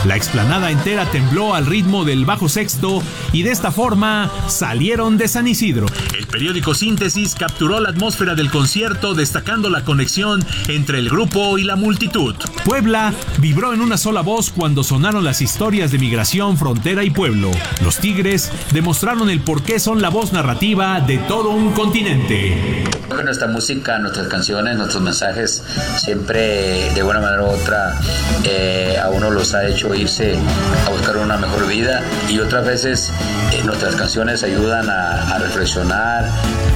La explanada entera tembló al ritmo del bajo sexto y de esta forma salieron de San Isidro. El periódico Síntesis capturó la atmósfera del concierto destacando la conexión entre el grupo y la multitud. Puebla vibró en una sola voz cuando sonaron las historias de migración, frontera y pueblo. Los Tigres demostraron el por qué son la voz narrativa de todo un continente. Nuestra música, nuestras canciones, nuestros mensajes siempre de una manera u otra a uno los ha hecho irse a buscar una mejor vida y otras veces nuestras canciones ayudan a reflexionar.